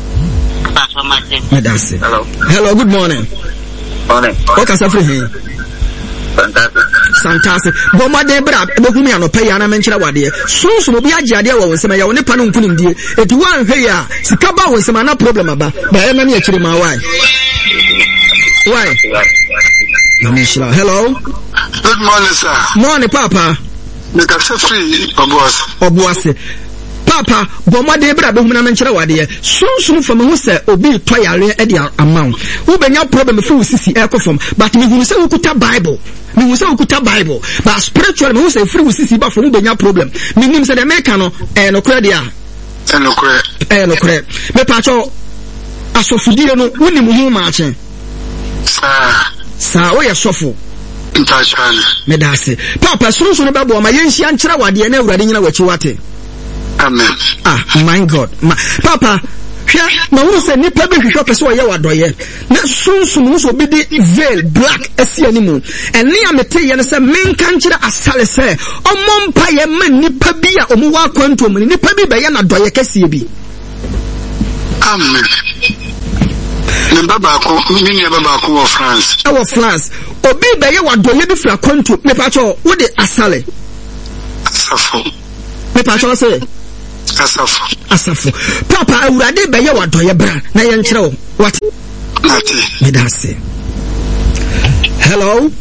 Speaker 1: Hello. Hello, good morning.
Speaker 5: Morning.
Speaker 1: What can say for him?
Speaker 5: Fantastic.
Speaker 1: Fantastic. Bo ma de bra be hu me anopa ya na me nkere wade sunsun obi age ade wa wonsema ya woni pa no nkunim die eti wan hwe ya sika ba wonsema na problem aba ba e na me akire ma why why hello.
Speaker 3: Good morning, sir.
Speaker 1: Morning, Papa.
Speaker 3: Make us free, Obuase.
Speaker 1: Obuase. Papa, bomba de bra be humna menchira wade. Sun sun from who say obi to yare e dia amount. Who be nya problem for sisi e kofom, but me hu say ukuta Bible. Me hu say ukuta Bible. But spiritually me hu say free sisi ba for who be nya problem. Me nim say the American no eh no kra dia.
Speaker 3: Eh no kra.
Speaker 1: Eh no kra. Me pa cho asofudie no woni mu hu ma achen.
Speaker 3: Sir.
Speaker 1: Sa o ye sofo.
Speaker 3: Intachana.
Speaker 1: Medase. Papa sunsun no babo ma yenhia nkyira wade na awurade nyina wachi wate.
Speaker 3: Amen.
Speaker 1: Ah, my God. Ma, Papa, hwɛ na wo se nipa bi hwehwɛ pɛ so ɔyɛ wadoye. Na sunsun wo so bi di veil black asi animu. Ɛne a mete ye no se menka nkyira asale se ɔmɔ mpa ye ma nipa bi a ɔmo wa kwanto mu nipa bi bɛyɛ na doye kɛse bi.
Speaker 3: Amen. Ne baba ko mini baba ko wɔ France.
Speaker 1: Ɛwɔ France. Obi bɛyɛ wadoye bi fra kwanto. Me pa cho wo de asale.
Speaker 3: Asafo.
Speaker 1: Me pa cho se
Speaker 3: Asafo.
Speaker 1: Asafo. Papa awurade bɛyɛ wadoye bra na ye nkyerɛ wo. What?
Speaker 3: Nati.
Speaker 1: Me da se. Hello.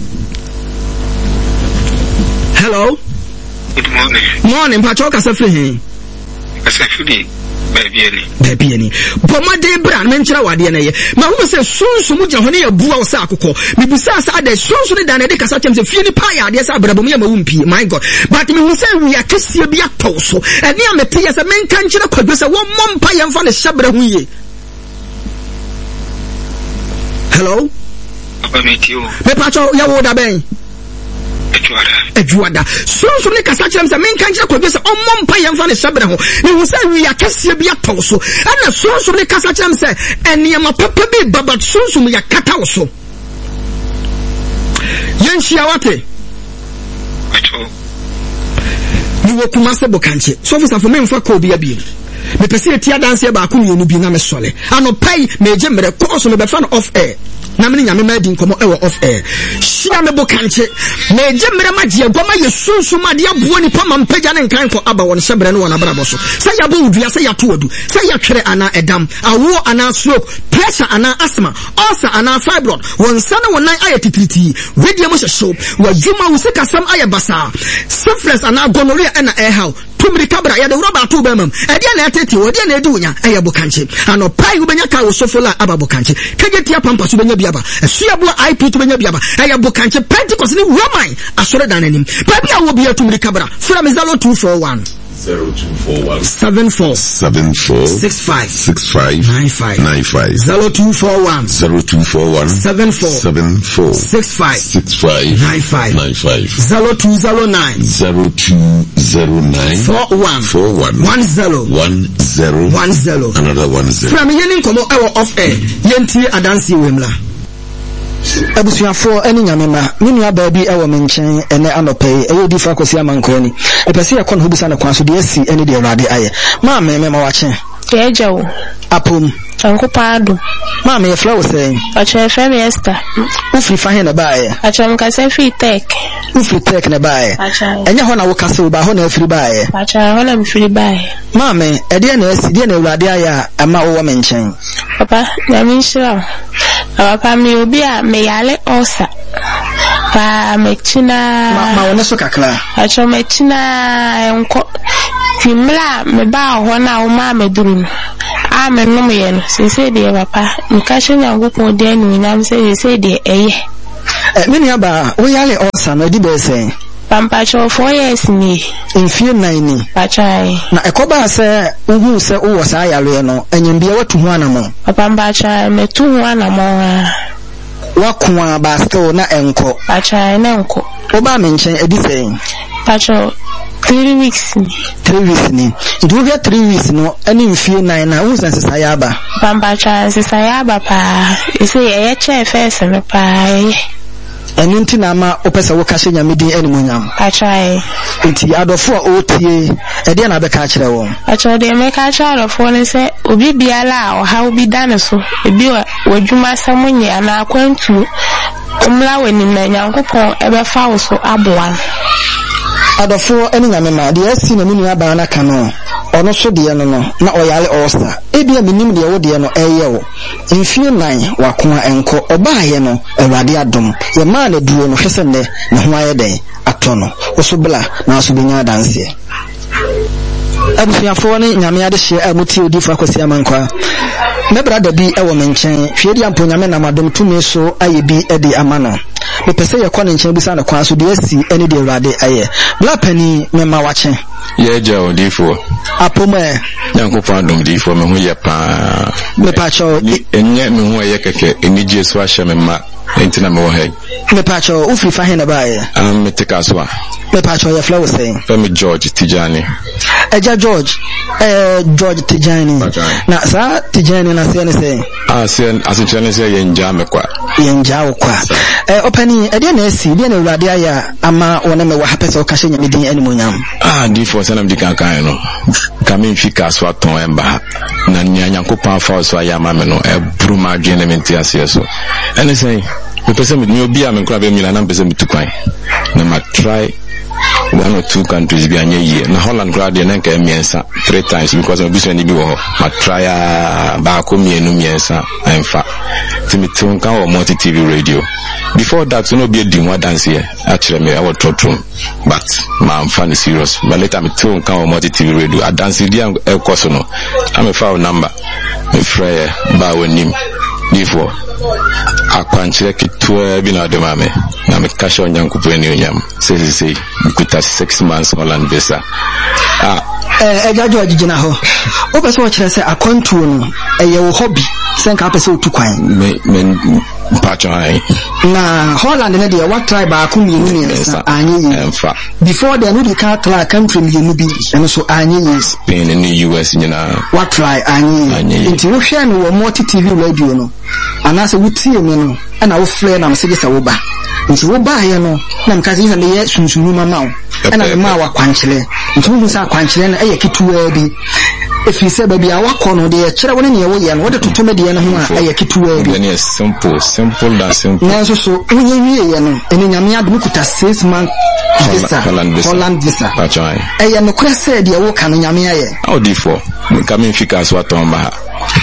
Speaker 1: Hello.
Speaker 3: Good morning.
Speaker 1: Morning, pa cho ka se free hin.
Speaker 3: Asafudi. Baby any.
Speaker 1: Baby any. Boma de bra me nkyerɛ wade na ye. Ma hu se sunsun mu gya ho ne ye bua wo sa akokɔ. Me busa sa ade sunsun ne dan na de kasa kyem se fie ni pa ya ade sa abrabom ye ma wo mpi. My God. But me hu se wi akesie bi atɔ so. Ɛne a mete ye se me nka nkyerɛ kwadwo se wo mmɔ mpa ye mfa ne hyɛbra hu ye. Hello.
Speaker 3: Papa me tio.
Speaker 1: Me pa cho ya wo da ben. Ejuada sunsun ne kasa kyerem se menka nkyerɛ kwadwo se ɔmmɔ mpa yɛmfa ne hyɛbrɛ ho ne hu sɛ wi akasie bi atɔ so ɛna sunsun ne kasa kyerem se ɛnneɛma papa bi baba sunsun yɛ kata wo so yɛnhyia wate ni wo kuma se bokanche so ofisa fo memfa ko bi abiem mepɛ sɛ etia danse ba ko mienu bi na me sɔle anopai meje mmerɛ kɔ so me bɛfa no off air na me nyame ma di nkomo e wo off air hia me bokanche meje mmerɛ ma gye agoma yɛ sunsun ma de aboa ni pa ma mpagya ne nkan kɔ aba won hyɛbrɛ no won abrabɔ so sɛ ya bo udua sɛ ya to adu sɛ ya twere ana edam awo ana stroke pressure ana asthma ulcer ana fibroid won sana won nan ayɛ titiriti radio mo hyehyew wadwuma wo sika sam ayɛ basa syphilis ana gonorrhea ɛna ɛhaw tumri kabra ya de roba to bemam ɛdeɛ na ɛtete wo deɛ na ɛdi wonya ɛyɛ bokanche anopai wo benya ka wo sofola aba bokanche kagetia pampa so benya biaba ɛsuabua I P to benya biaba ɛyɛ bokanche Pentecost ni Roman asɔre dan anim baabi a wo bia tumri kabra fra me zero two four one
Speaker 2: zero two four one
Speaker 1: seven four
Speaker 2: seven four
Speaker 1: six five
Speaker 2: six five
Speaker 1: nine five
Speaker 2: nine five
Speaker 1: zero two four one
Speaker 2: zero two four one
Speaker 1: seven four
Speaker 2: seven four
Speaker 1: six five
Speaker 2: six five
Speaker 1: nine five
Speaker 2: nine five
Speaker 1: zero two zero nine
Speaker 2: zero two zero nine
Speaker 1: four one
Speaker 2: four one
Speaker 1: one zero
Speaker 2: one zero
Speaker 1: one zero
Speaker 2: another one zero.
Speaker 1: From yeni nkomo ewo off air yenti adansi wemla.
Speaker 6: Abusuafo eni nyamema me nua ba bi ewo me nkyɛn ene anɔpɛ ɛyɛ di fa kwasi amanko ni epɛsɛ yɛ kɔ no hobisa na kwan so de asi ene de awurade ayɛ ma me me ma wakye
Speaker 7: Keja wo
Speaker 6: apom
Speaker 7: tanko paado
Speaker 6: ma me yɛfrɛ wo sɛn
Speaker 7: akyɛ fɛ me Esther
Speaker 6: ufiri fa he na baayɛ
Speaker 7: akyɛ m kasa fi tech
Speaker 6: ufiri tech na baayɛ ɛnyɛ hɔ na wo kasa wo ba hɔ na afiri baayɛ
Speaker 7: akyɛ hɔ na mfiri baayɛ
Speaker 6: ma me ɛdeɛ na asi deɛ na awurade ayɛ a ama wo wɔ me nkyɛn
Speaker 7: papa na me nhyira papa me obi a me yale osa pa me china
Speaker 6: ma ma wona so kakra
Speaker 7: akyɛ me china enko timla me ba hɔ na wo ma me duru no a me no me no se se de papa nka hye nyankopɔn de anu nyam se se de eye
Speaker 6: eh me nua ba wo yale osa no di be sɛn
Speaker 7: Pampacho four years ni.
Speaker 6: Mfie nine ni.
Speaker 7: Pachai.
Speaker 6: Na ekoba se uhu se uwo sa yare no enyembia watu ho anamo.
Speaker 7: Pampacha me tu ho anamo.
Speaker 6: Wakwa ba still na enko.
Speaker 7: Pachai na enko.
Speaker 6: Oba menchen edi say.
Speaker 7: Pacho three weeks ni.
Speaker 6: Three weeks ni. Do we three weeks no any mfie nine na uhu se sayaba.
Speaker 7: Pampacha se sayaba pa. Ise ye che first me pa.
Speaker 6: Enu nti na ma opesa wo kashe nyamedi animunyam
Speaker 7: achai
Speaker 6: nti adofo a otie e de na be ka kire wo
Speaker 7: acho de me ka kire adofo ne se obi biala o ha obi dane so ebi wadwuma samunye ana akwantu umla wani na nyankopon ebe fa wo so aboa
Speaker 6: adofo eni nyame ma de asi na minu aba na kano ono so de no no na oyale osta ebi a minim de wo de no eye wo mfie nine wakoa enko obaaye no awade adom ye ma na duo no hwese ne ne ho aye den atono osobla na asobenya danse abusuafo ne nyame ade hye amuti odifa kwasi amankwa me brada bi e wo menchen hwedi ampo nyame na madom tumi so aye bi e de amano me pese ye kɔ ne nchen bi sa na kwa so de asi ene de awade aye bla pani me ma wache
Speaker 8: ye ja odifo
Speaker 6: apome
Speaker 8: nyankopon adom difo me ho ye pa
Speaker 6: me pa cho
Speaker 8: enye me ho ye keke enije so ahye me ma entina me wo he
Speaker 6: me pa cho ufi fa he na ba ye
Speaker 8: am me tika so
Speaker 6: me pa cho ye flow say
Speaker 8: Femi George Tijani
Speaker 6: eja George eh George Tijani na sa Tijani na se ne se
Speaker 8: ah se asenchane se ye nja me kwa
Speaker 6: ye nja kwa eh opani e de na esi de na urade aya ama wona me wa hapesa o kashe nyamedin animonyam
Speaker 8: ah difo sanam dika kan no kamin fika so aton emba na nyanyankopon fa so aya ma me no e bruma adwene menti ase so ene say me pese me ni obi a me nkra be mi na pese me tukwan na ma try one or two countries be anye ye na Holland grad ye nka miensa three times because obi so ni bi wo ma try ba ko mienu miensa emfa timi tun kan o multi T V radio before that no be di one dance here actually me I was trotrum but ma am fan serious but later me tun kan o multi T V radio a dance dia e koso no am a file number me frere ba wonim before akwanchire kitwa bi na demame na me kasho nyankopon ni onyam say say kuta six months Holland visa ah
Speaker 6: eh eh gajo ajigina ho o pese o kire se akwantu no eye wo hobby senka pese o tukwan
Speaker 8: me me patchai
Speaker 6: na Holland na dia what tribe ba ku mi ni nsa anye
Speaker 8: emfa
Speaker 6: before the no ka try country mi ni bi eno so anye
Speaker 8: Spain in the U S nyina
Speaker 6: what try anye nti wo hwe no wo multi T V radio no anase wutie me no na wo flare na msege sa wo ba nti wo ba ye no na mkazi na ye sunsunu mama wo na ma wa kwanchile nti wo sa kwanchile na eye kituwa bi if you say baby awakọ no de kire woni ne wo ye no wo de totome de ne ho a eye kituwa bi
Speaker 8: ne simple simple that simple
Speaker 6: na so so unye wie ye no eni nyame adum kuta six month visa Holland visa
Speaker 8: patchai
Speaker 6: eye no kura say de wo kan nyame aye
Speaker 8: audifo kamin fika so atomba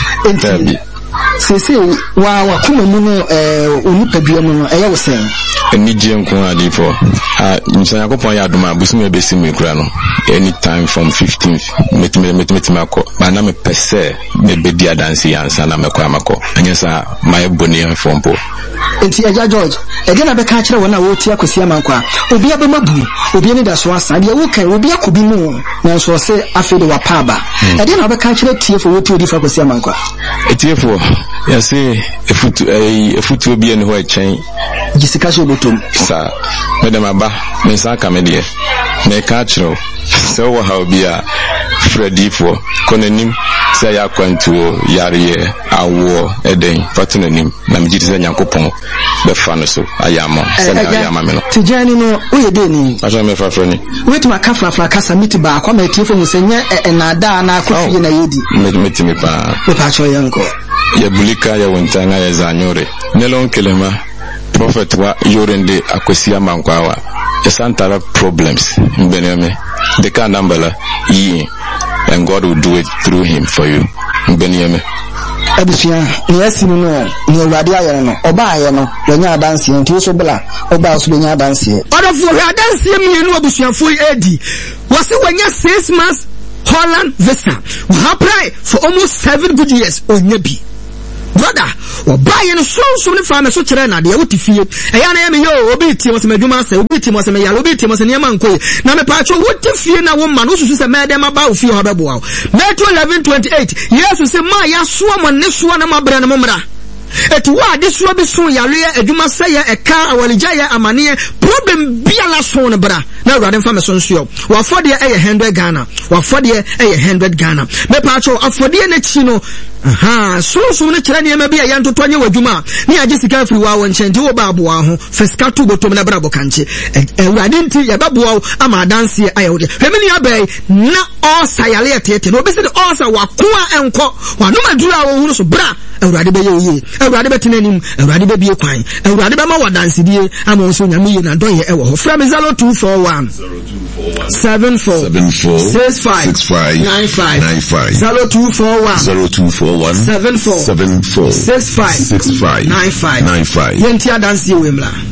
Speaker 8: entabi
Speaker 6: sese wa wa kuma mu no eh onipa bia mu no eye wo sen
Speaker 8: eni je nko adifo ah nsanya kopon ya aduma busumi ebesi me kura no anytime from fifteenth metime metime akọ ba na me pese me bedi adansi yansa na me kwa makọ anyesa my boni enfompo
Speaker 6: enti eja George ede na be ka kire wona wo ti akosi amankwa obi abemabu obi ni da so asa de wo kan obi akobi mu na so se afede wa paba ede na be ka kire tie fo wo ti odi fa akosi amankwa
Speaker 8: etie fo ya se efutu eh efutu obi eni ho echen
Speaker 6: jisika so botom
Speaker 8: sa madam aba me sa ka me de me ka kire so wo ha obi a Freddy for konanim say ya kwantuo yare awo eden fatunanim na mjiti se nyankopon be fa no so ayama se na ayama me no
Speaker 6: Tijani no uye de ni
Speaker 8: aso me fa froni
Speaker 6: wetu makafla fla kasa miti ba kwa me tifo musenye na da na kofi na yedi
Speaker 8: me meti me pa
Speaker 6: me pa cho yanko
Speaker 8: ya bulika ya wontanga ya zanyore nelon kelema prophet wa yorende akosi amankwa esantara problems mbeneme the kind number yi and God will do it through him for you mbeneme
Speaker 6: abusia ni asinu no ni awade ayere no oba aye no wanya adanse nti so bla oba so benya adanse
Speaker 1: odofo adanse mienu abusiafo edi wose wanya six months Holland visa we apply for almost seven good years onya bi brother obaye no so so ne fa me so kire na de wo tifie eya na ye me yo obi tie mo se madwuma se obi tie mo se me yalo obi tie mo se ne ma nkoye na me pa cho wo tifie na wo ma no susu se me de ma ba ofie ho bebo a Matthew eleven twenty-eight Jesus se ma ya so mo ne so na ma bra na mo mra etu wa de so bi so yale adwuma se ye eka awalija ye amane problem bia la so ne bra na awurade mfa me so nso yo wa fode e ye one hundred Ghana wa fode e ye one hundred Ghana me pa cho afode na chi no aha so so ne kire ne ma bia ye ntoto anye wadwuma ne age sika afiri wa won chenti wo ba aboa ho fiska to botom na bra bokanche awurade nti ye ba boa ama danse aye wo de hwemini abai na o sayale etete no obesi de o sa wakoa enko wa no madura wo hunu so bra awurade be ye oye awurade be tenanim awurade be bie kwan awurade be ma wadanse die ama wo so nyame ye na don ye e wo ho fra me zero two four one seven four six five nine five zero two four one seven four six five nine five yenti adanse we mla